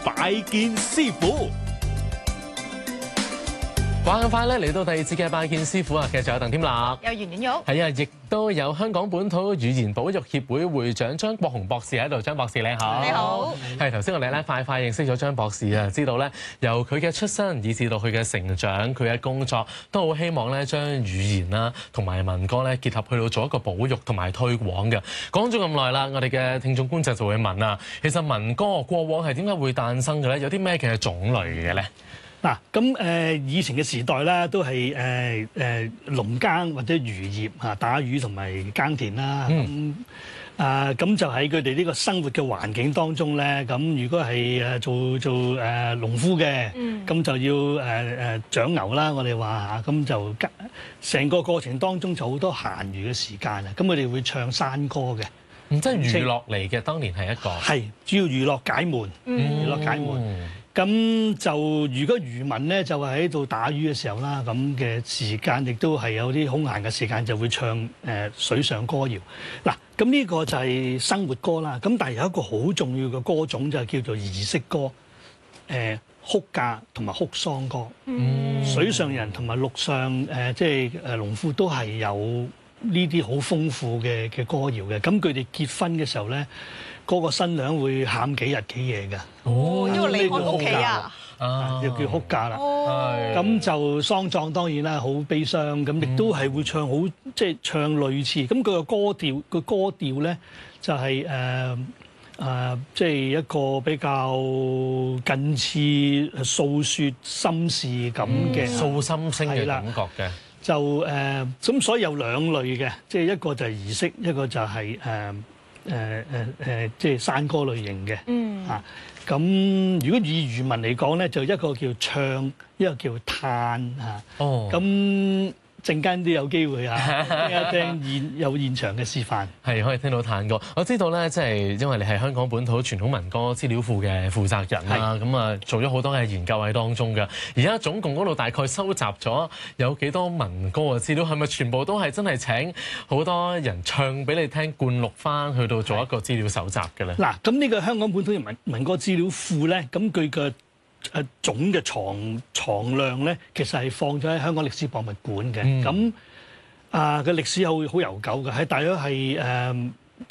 拜見師傅。 話咁快咧，嚟到第二節嘅拜見師傅啊，其實仲有鄧添立， 有袁婉玉， 係啊，亦都有香港本土語言保育協會會長張國雄博士喺度。張博士你好， 你好。 係頭先我哋咧快認識咗張博士啊，知道咧由佢嘅出身以至到佢嘅成長，佢嘅工作都好希望咧將語言啦同埋民歌咧結合去到做一個保育同埋推廣嘅。講咗咁耐啦，我哋嘅聽眾觀眾就會問啊，其實民歌過往係點解會誕生嘅咧？有啲咩嘅種類嘅咧？ 嗱，咁以前嘅時代咧，都係農耕或者漁業嚇，打魚同埋耕田啦。咁就喺佢哋呢個生活嘅環境當中咧，咁如果係做農夫嘅，咁就要長牛啦。我哋話嚇，咁就成個過程當中就好多閒餘嘅時間啊。咁佢哋會唱山歌嘅， 即係娛樂嚟嘅。當年係一個係主要娛樂解悶，娛樂解悶。咁就如果漁民咧，就係喺度打魚嘅時候啦，咁嘅時間亦都係有啲空閒嘅時間，就會唱水上歌謠。嗱，咁呢個就係生活歌啦。咁但係有一個好重要嘅歌種就係叫做儀式歌，哭嫁同埋哭喪歌。水上人同埋陸上即係農夫都係有呢啲好豐富嘅歌謠嘅。咁佢哋結婚嘅時候咧，嗰個新娘會喊幾日幾夜㗎。 哦，因為離開屋企啊， 又叫哭嫁啦。 哦， 咁就喪葬當然啦，好悲傷。咁亦都係會唱好，即係唱類似。咁佢個歌調咧就係即係一個比較近似訴説心事咁嘅訴心聲嘅感覺嘅。 就咁，所以有兩類嘅，即係一個就係儀式，一個就係即係山歌類型嘅。咁如果以漁民嚟講咧，就一個叫唱，一個叫嘆嚇。咁陣間都有機會聽有現場嘅示範， 係可以聽到嘆歌。我知道咧，即係因為你係香港本土傳統民歌資料庫嘅負責人啦，咁啊做咗好多嘅研究喺當中㗎。而家總共嗰度大概收集咗有幾多民歌嘅資料？係咪全部都係真係請好多人唱俾你聽，灌錄翻去到做一個資料搜集嘅咧？嗱， 咁呢個香港本土民歌資料庫咧，咁佢嘅總嘅藏量咧，其實係放咗喺香港歷史博物館嘅。咁嘅歷史好悠久嘅，喺大約係